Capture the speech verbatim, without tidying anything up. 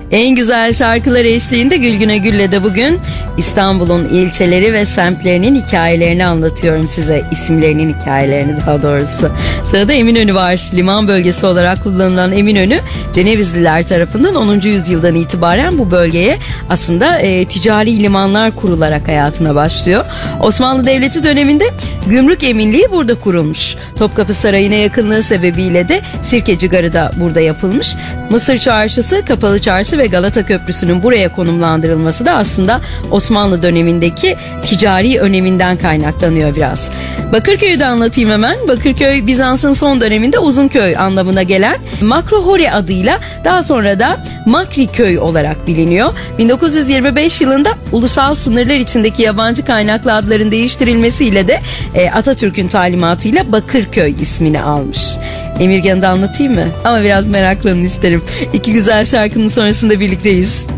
En güzel şarkılar eşliğinde Gülgüne Gül'le de bugün İstanbul'un ilçeleri ve semtlerinin hikayelerini anlatıyorum size. İsimlerinin hikayelerini daha doğrusu. Sırada Eminönü var. Liman bölgesi olarak kullanılan Eminönü, Cenevizliler tarafından onuncu yüzyıldan itibaren bu bölgeye aslında e, ticari limanlar kurularak hayatına başlıyor. Osmanlı Devleti döneminde gümrük eminliği burada kurulmuş. Topkapı Sarayı'na yakınlığı sebebiyle de Sirkeci Garı da burada yapılmış. Mısır Çarşısı, Kapalı Çarşı ve Galata Köprüsü'nün buraya konumlandırılması da aslında Osmanlı dönemindeki ticari öneminden kaynaklanıyor biraz. Bakırköy'ü de anlatayım hemen. Bakırköy, Bizans'ın son döneminde Uzunköy anlamına gelen Makrohori adıyla daha sonra da Makriköy olarak biliniyor. bin dokuz yüz yirmi beş yılında ulusal sınırlar içindeki yabancı kaynaklı adların değiştirilmesiyle de e, Atatürk'ün talimatıyla Bakırköy ismini almış. Emirgan'ı da anlatayım mı? Ama biraz meraklanın isterim. İki güzel şarkının sonrasında birlikteyiz.